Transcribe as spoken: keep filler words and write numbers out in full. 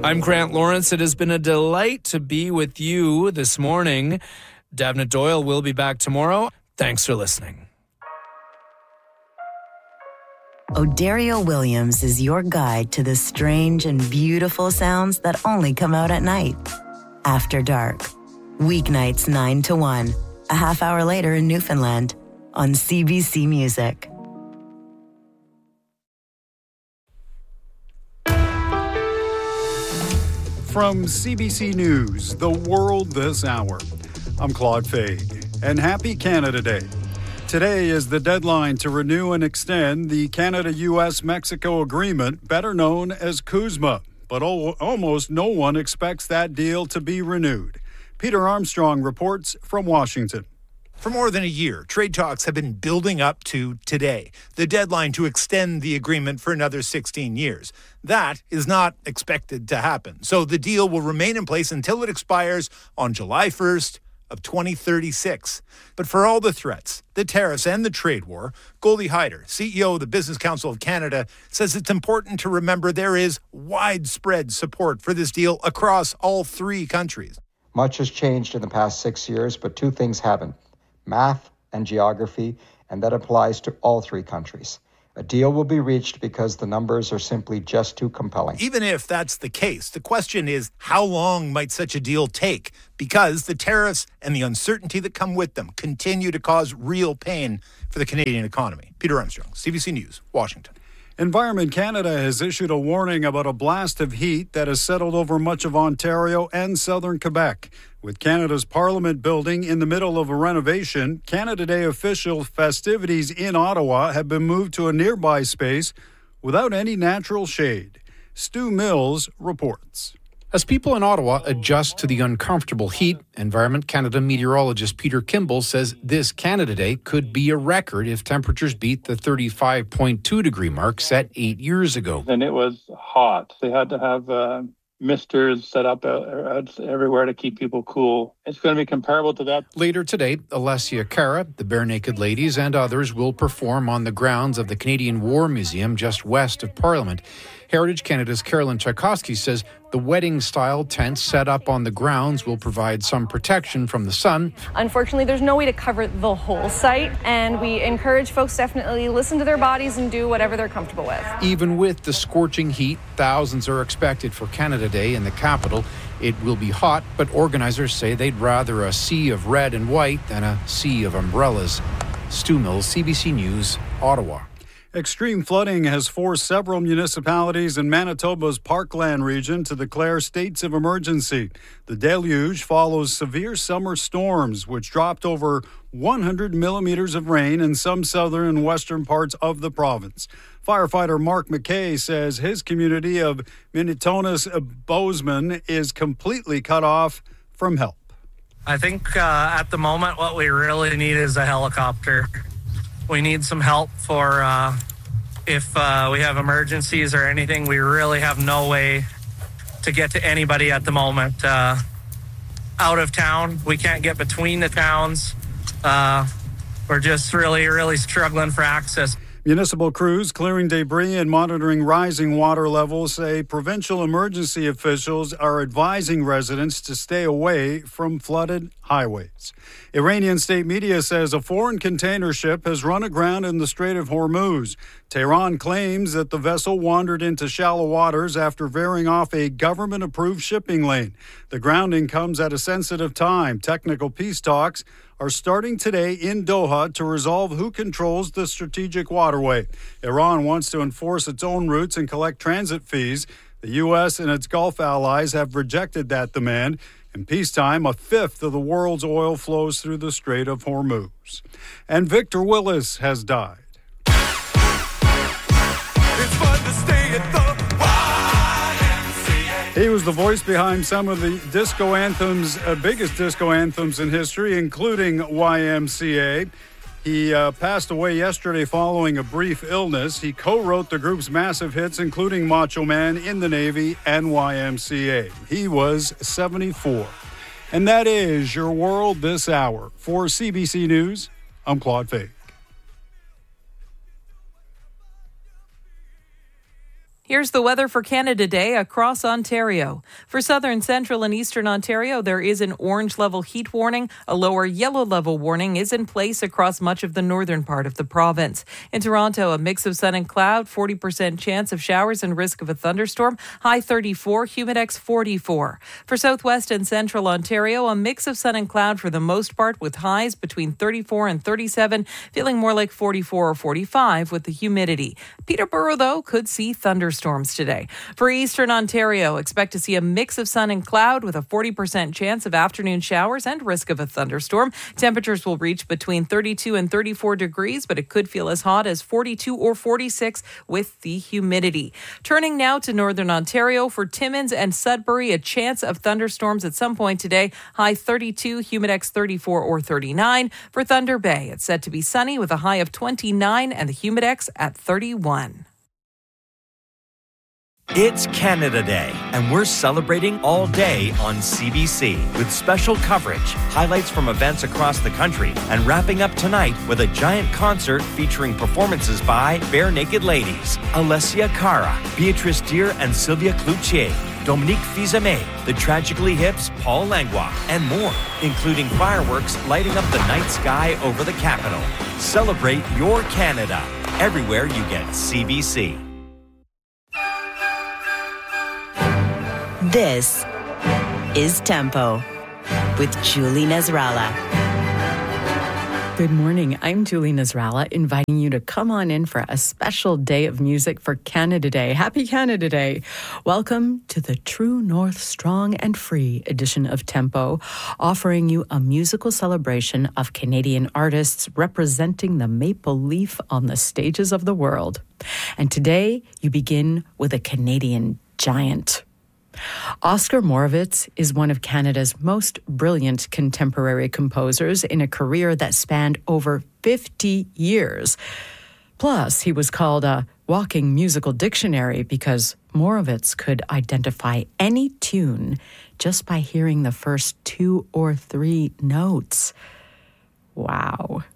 I'm Grant Lawrence. It has been a delight to be with you this morning. Davna Doyle will be back tomorrow. Thanks for listening. O'Dario Williams is your guide to the strange and beautiful sounds that only come out at night. After Dark. Weeknights nine to one. A half hour later in Newfoundland on C B C Music. From C B C News, The World This Hour, I'm Claude Faig, and happy Canada Day. Today is the deadline to renew and extend the Canada-U S Mexico agreement, better known as CUSMA, but al- almost no one expects that deal to be renewed. Peter Armstrong reports from Washington. For more than a year, trade talks have been building up to today, the deadline to extend the agreement for another sixteen years. That is not expected to happen. So the deal will remain in place until it expires on July first of twenty thirty-six. But for all the threats, the tariffs and the trade war, Goldie Hyder, C E O of the Business Council of Canada, says it's important to remember there is widespread support for this deal across all three countries. Much has changed in the past six years, but two things haven't. Math and geography, and that applies to all three countries. A deal will be reached because the numbers are simply just too compelling. Even if that's the case, the question is, how long might such a deal take? Because the tariffs and the uncertainty that come with them continue to cause real pain for the Canadian economy. Peter Armstrong, C B C News, Washington. Environment Canada has issued a warning about a blast of heat that has settled over much of Ontario and southern Quebec. With Canada's Parliament building in the middle of a renovation, Canada Day official festivities in Ottawa have been moved to a nearby space without any natural shade. Stu Mills reports. As people in Ottawa adjust to the uncomfortable heat, Environment Canada meteorologist Peter Kimball says this Canada Day could be a record if temperatures beat the thirty-five point two degree mark set eight years ago. And it was hot. They had to have uh, misters set up uh, everywhere to keep people cool. It's going to be comparable to that. Later today, Alessia Cara, the Bare Naked Ladies, and others will perform on the grounds of the Canadian War Museum just west of Parliament. Heritage Canada's Carolyn Tchaikovsky says the wedding-style tent set up on the grounds will provide some protection from the sun. Unfortunately, there's no way to cover the whole site, and we encourage folks to definitely listen to their bodies and do whatever they're comfortable with. Even with the scorching heat, thousands are expected for Canada Day in the capital. It will be hot, but organizers say they'd rather a sea of red and white than a sea of umbrellas. Stu Mills, C B C News, Ottawa. Extreme flooding has forced several municipalities in Manitoba's Parkland region to declare states of emergency. The deluge follows severe summer storms, which dropped over one hundred millimeters of rain in some southern and western parts of the province. Firefighter Mark McKay says his community of Minitonas-Bozeman is completely cut off from help. I think uh, at the moment what we really need is a helicopter. We need some help for uh, if uh, we have emergencies or anything. We really have no way to get to anybody at the moment. Uh, out of town, we can't get between the towns. Uh, we're just really, really struggling for access. Municipal crews clearing debris and monitoring rising water levels say provincial emergency officials are advising residents to stay away from flooded highways. Iranian state media says a foreign container ship has run aground in the Strait of Hormuz. Tehran claims that the vessel wandered into shallow waters after veering off a government-approved shipping lane. The grounding comes at a sensitive time. Technical peace talks are starting today in Doha to resolve who controls the strategic waterway. Iran wants to enforce its own routes and collect transit fees. The U S and its Gulf allies have rejected that demand. In peacetime, a fifth of the world's oil flows through the Strait of Hormuz. And Victor Willis has died. It's fun to stay at the Y M C A. He was the voice behind some of the disco anthems, uh, biggest disco anthems in history, including Y M C A. He uh, passed away yesterday following a brief illness. He co-wrote the group's massive hits, including Macho Man, In the Navy, and Y M C A. He was seventy-four. And that is your world this hour. For C B C News, I'm Claude Faig. Here's the weather for Canada Day across Ontario. For southern, central, and eastern Ontario, there is an orange level heat warning. A lower yellow level warning is in place across much of the northern part of the province. In Toronto, a mix of sun and cloud, forty percent chance of showers and risk of a thunderstorm, high thirty-four, humidex forty-four. For southwest and central Ontario, a mix of sun and cloud for the most part with highs between thirty-four and thirty-seven, feeling more like forty-four or forty-five with the humidity. Peterborough, though, could see thunderstorms. Storms today. For eastern Ontario, expect to see a mix of sun and cloud with a forty percent chance of afternoon showers and risk of a thunderstorm. Temperatures will reach between thirty-two and thirty-four degrees, but it could feel as hot as forty-two or forty-six with the humidity. Turning now to northern Ontario, for Timmins and Sudbury, a chance of thunderstorms at some point today. High thirty-two, humidex thirty-four or thirty-nine. For Thunder Bay, it's set to be sunny with a high of twenty-nine and the humidex at thirty-one. It's Canada Day, and we're celebrating all day on C B C with special coverage, highlights from events across the country, and wrapping up tonight with a giant concert featuring performances by Bare Naked Ladies, Alessia Cara, Beatrice Deer and Sylvia Cloutier, Dominique Fils-Aimé, the Tragically Hip's Paul Langlois, and more, including fireworks lighting up the night sky over the capital. Celebrate your Canada everywhere you get C B C. This is Tempo with Julie Nasrallah. Good morning. I'm Julie Nasrallah, inviting you to come on in for a special day of music for Canada Day. Happy Canada Day. Welcome to the True North Strong and Free edition of Tempo, offering you a musical celebration of Canadian artists representing the maple leaf on the stages of the world. And today, you begin with a Canadian giant. Oscar Moravec is one of Canada's most brilliant contemporary composers in a career that spanned over fifty years. Plus, he was called a walking musical dictionary because Moravec could identify any tune just by hearing the first two or three notes. Wow.